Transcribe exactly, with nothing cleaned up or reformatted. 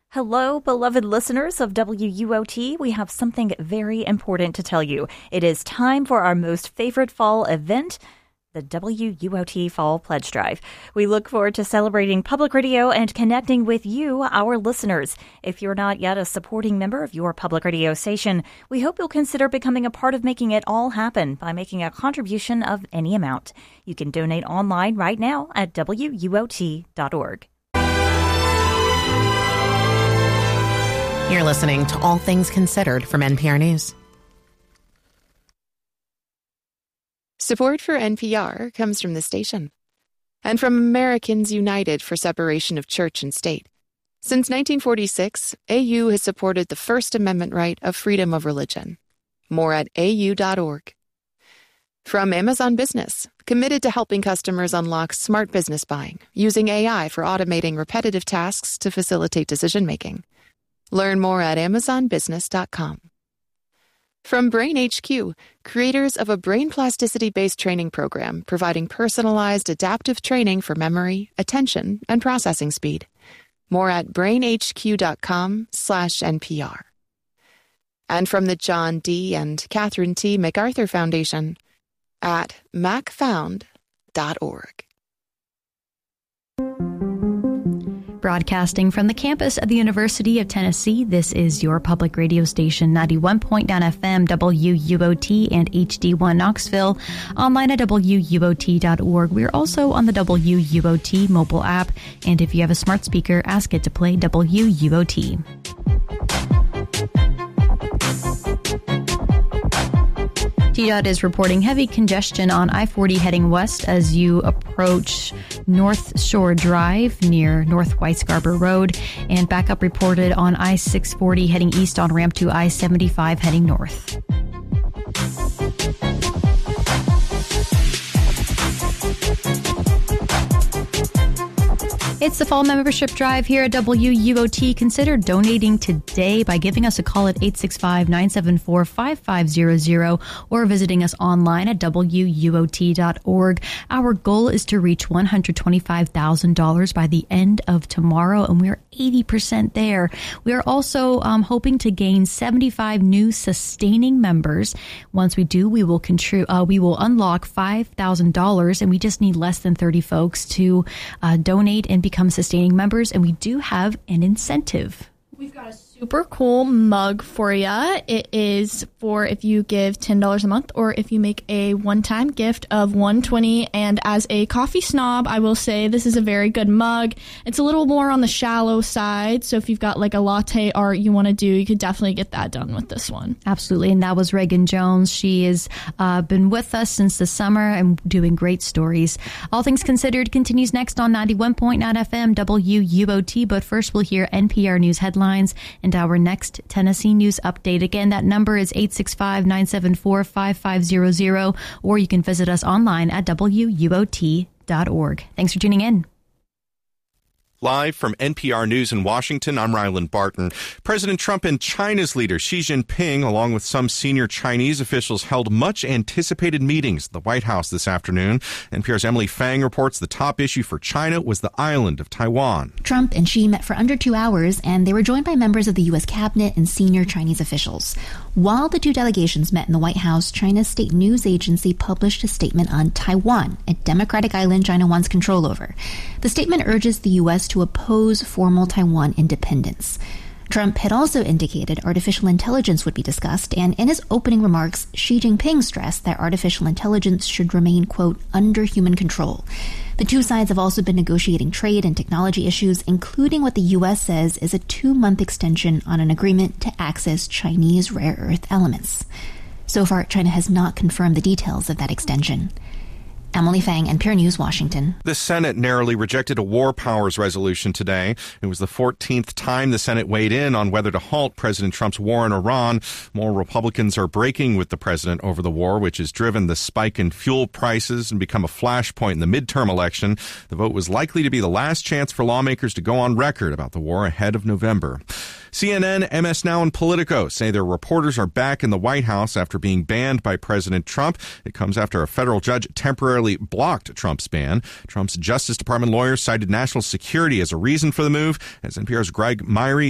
Hello, beloved listeners of W U O T. We have something very important to tell you. It is time for our most favorite fall event, the W U O T Fall Pledge Drive. We look forward to celebrating public radio and connecting with you, our listeners. If you're not yet a supporting member of your public radio station, we hope you'll consider becoming a part of making it all happen by making a contribution of any amount. You can donate online right now at W U O T dot org. You're listening to All Things Considered from N P R News. Support for N P R comes from the station and from Americans United for Separation of Church and State. Since nineteen forty-six, A U has supported the First Amendment right of freedom of religion. More at A U dot org. From Amazon Business, committed to helping customers unlock smart business buying, using A I for automating repetitive tasks to facilitate decision-making. Learn more at amazon business dot com. From Brain H Q, creators of a brain plasticity-based training program providing personalized adaptive training for memory, attention, and processing speed. More at brain h q dot com slash N P R. And from the John D. and Catherine T. MacArthur Foundation at mac found dot org. Broadcasting from the campus of the University of Tennessee, this is your public radio station, ninety-one point nine F M, W U O T, and H D one Knoxville. Online at W U O T dot org. We're also on the W U O T mobile app, and if you have a smart speaker, ask it to play W U O T. T DOT is reporting heavy congestion on I forty heading west as you approach North Shore Drive near North White Scarborough Road, and backup reported on I six forty heading east on ramp to I seventy-five heading north. It's the fall membership drive here at W U O T. Consider donating today by giving us a call at eight six five, nine seven four, five five zero zero or visiting us online at W U O T dot org. Our goal is to reach one hundred twenty-five thousand dollars by the end of tomorrow, and we're eighty percent there. We are also um, hoping to gain seventy-five new sustaining members. Once we do, we will contri- uh, we will unlock five thousand dollars, and we just need less than thirty folks to uh, donate and become sustaining members, and we do have an incentive. We've got a super cool mug for you. It is for if you give ten dollars a month or if you make a one-time gift of one hundred twenty dollars. And as a coffee snob, I will say this is a very good mug. It's a little more on the shallow side, so if you've got like a latte art you want to do, you could definitely get that done with this one. Absolutely, and that was Reagan Jones. She has uh, been with us since the summer and doing great stories. All Things Considered continues next on ninety-one point nine F M W U O T, but first we'll hear N P R News headlines and our next Tennessee News Update. Again, that number is eight six five, nine seven four, five five zero zero, or you can visit us online at W U O T dot org. Thanks for tuning in. Live from N P R News in Washington, I'm Ryland Barton. President Trump and China's leader Xi Jinping, along with some senior Chinese officials, held much-anticipated meetings at the White House this afternoon. N P R's Emily Fang reports the top issue for China was the island of Taiwan. Trump and Xi met for under two hours, and they were joined by members of the U S cabinet and senior Chinese officials. While the two delegations met in the White House, China's state news agency published a statement on Taiwan, a democratic island China wants control over. The statement urges the U S to oppose formal Taiwan independence. Trump had also indicated artificial intelligence would be discussed, and in his opening remarks, Xi Jinping stressed that artificial intelligence should remain, quote, under human control. The two sides have also been negotiating trade and technology issues, including what the U S says is a two-month extension on an agreement to access Chinese rare earth elements. So far, China has not confirmed the details of that extension. Emily Fang, N P R News, Washington. The Senate narrowly rejected a war powers resolution today. It was the fourteenth time the Senate weighed in on whether to halt President Trump's war in Iran. More Republicans are breaking with the president over the war, which has driven the spike in fuel prices and become a flashpoint in the midterm election. The vote was likely to be the last chance for lawmakers to go on record about the war ahead of November. C N N, M S Now, and Politico say their reporters are back in the White House after being banned by President Trump. It comes after a federal judge temporarily blocked Trump's ban. Trump's Justice Department lawyers cited national security as a reason for the move. As N P R's Greg Myrie